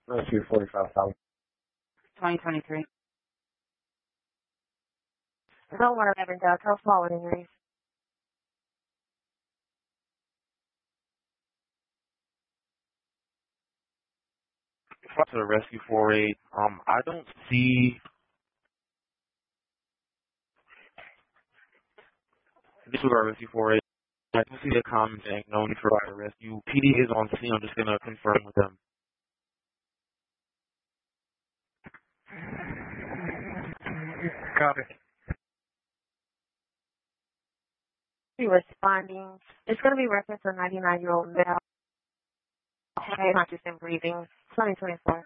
Rescue 45,000. 2023. Don't worry, Avondale. Tell smaller injuries. To Rescue 48. I don't see. This is our Rescue 48. I don't see the comment saying no need for fire rescue. PD is on scene. I'm just gonna confirm with them. Copy. Responding. It's going to be reference to a 99-year-old male. Conscious and breathing. 2024.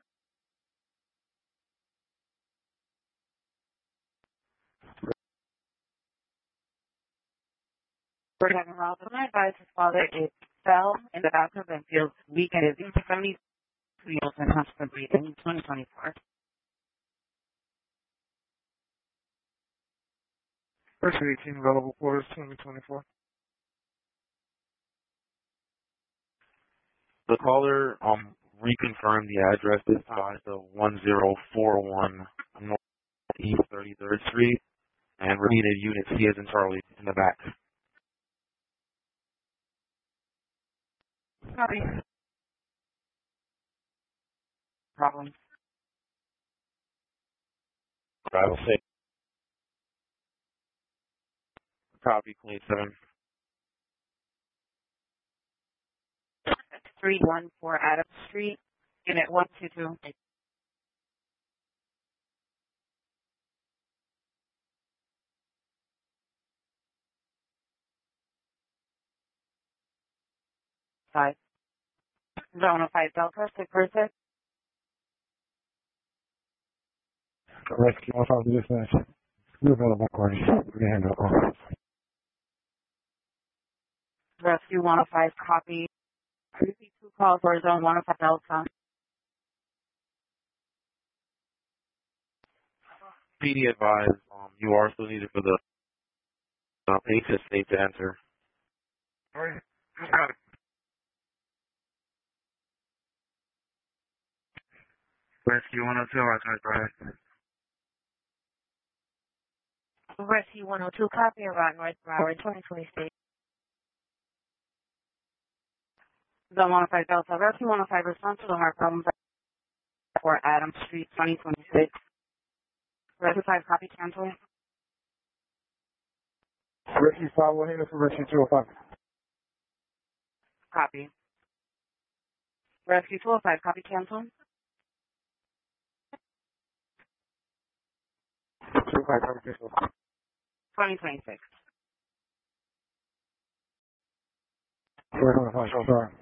We're having Rob. My advice his father is fell in the bathtub and feels weak and is 72 years old and conscious and breathing. 2024. Rescue 18 available quarters 2024. The caller reconfirmed the address this time to 1041 Northeast 33rd Street and repeated unit C as in Charlie in the back. Copy. Problem. Travel safe. Copy, Clay 7. 314 Adams Street, unit 122. Five. Zone 5 Delta, 646. Rescue 15 dispatch. You're available quarters. We're going to handle the call. Rescue 105, copy. Repeat 2 calls for Zone 105 Delta. PD advised you are still needed for the patient state to enter. Alright, got it. Rescue 102, outside Brian. Rescue 102, copy around North Broward, 2026. Zone 105 Delta. Rescue 105, response to the heart problem for Adams Street, 2026. Rescue 5, copy, cancel. Rescue 5 will handle for Rescue 205. Copy. Rescue 205, copy, cancel. 205, copy, cancel. 2026. We're going to find sorry.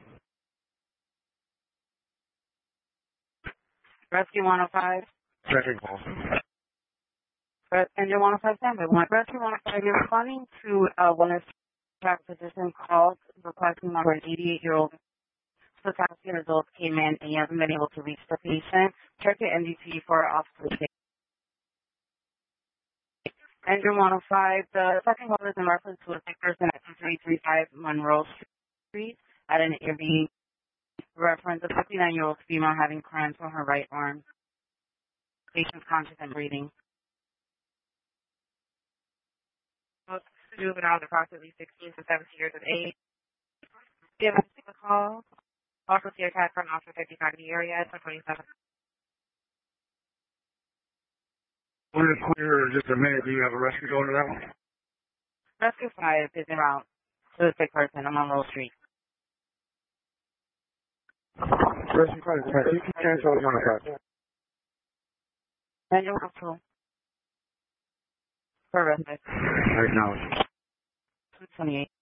Rescue 105. Checking call. Engine 105 standby. Rescue 105, you're responding to one of the track physician calls requesting number an 88-year-old potassium results came in and you haven't been able to reach the patient. Check the NDT for officer safety. Engine 105, the second call is in reference to a sick person at 2335 Monroe Street at an Airbnb. Reference a 59-year-old female having cramps on her right arm. Patient's conscious and breathing. Juvenile, approximately 16 to 17 years of age. Give us a call. Also see a cat from Officer 55 in the area at 27. We're going to clear just a minute. Do you have a rescue going to that one? Rescue 5 is en route to the sick person on Monroe Street. Rescue 5, you can cancel 105. Engine 102. For respite. Right now. 228.